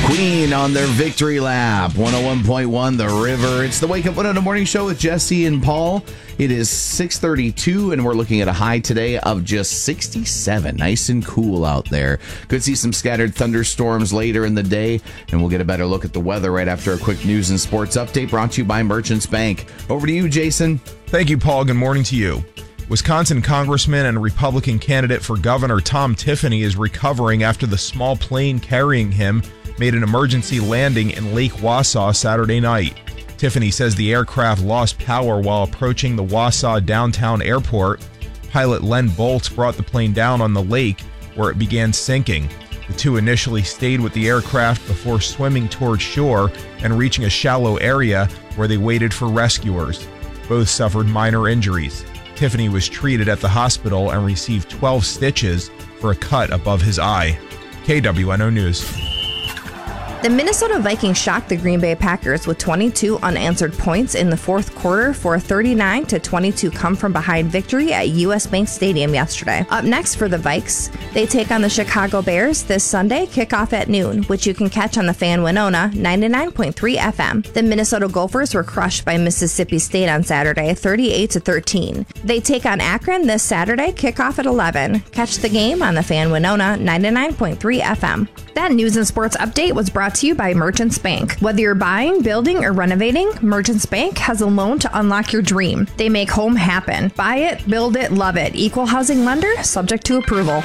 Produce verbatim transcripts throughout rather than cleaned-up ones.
Queen on their victory lap. one oh one point one The River. It's the Wake Up one oh Morning Show with Jesse and Paul. It is six thirty-two, and we're looking at a high today of just sixty-seven. Nice and cool out there. Could see some scattered thunderstorms later in the day, and we'll get a better look at the weather right after a quick news and sports update brought to you by Merchants Bank. Over to you, Jason. Thank you, Paul. Good morning to you. Wisconsin Congressman and Republican candidate for governor Tom Tiffany is recovering after the small plane carrying him made an emergency landing in Lake Wausau Saturday night. Tiffany says the aircraft lost power while approaching the Wausau downtown airport. Pilot Len Bolts brought the plane down on the lake where it began sinking. The two initially stayed with the aircraft before swimming toward shore and reaching a shallow area where they waited for rescuers. Both suffered minor injuries. Tiffany was treated at the hospital and received twelve stitches for a cut above his eye. K W N O News. The Minnesota Vikings shocked the Green Bay Packers with twenty-two unanswered points in the fourth quarter for a thirty-nine to twenty-two come-from-behind victory at U S Bank Stadium yesterday. Up next for the Vikes, they take on the Chicago Bears this Sunday, kickoff at noon, which you can catch on the Fan Winona ninety-nine point three F M. The Minnesota Gophers were crushed by Mississippi State on Saturday, thirty-eight to thirteen. They take on Akron this Saturday, kickoff at eleven. Catch the game on the Fan Winona ninety-nine point three F M. That news and sports update was brought to you by Merchants Bank. Whether you're buying, building, or renovating, Merchants Bank has a loan to unlock your dream. They make home happen. Buy it, build it, love it. Equal housing lender, subject to approval.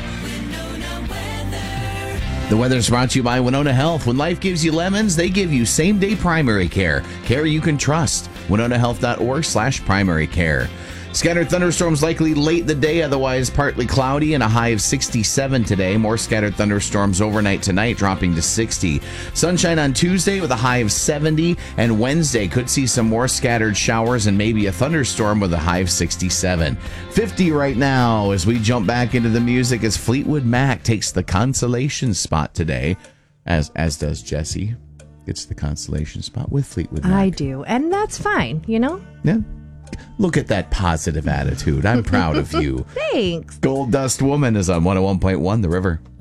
The weather is brought to you by Winona Health. When life gives you lemons, they give you same-day primary care. Care you can trust. winona health dot org slash primary care. Scattered thunderstorms likely late in the day, otherwise partly cloudy, and a high of sixty-seven today. More scattered thunderstorms overnight tonight, dropping to sixty. Sunshine on Tuesday with a high of seventy, and Wednesday could see some more scattered showers and maybe a thunderstorm with a high of sixty-seven. fifty right now as we jump back into the music as Fleetwood Mac takes the consolation spot today, as as does Jesse. It's the consolation spot with Fleetwood Mac. I do, and that's fine, you know? Yeah. Look at that positive attitude. I'm proud of you. Thanks. Gold Dust Woman is on one oh one point one The River.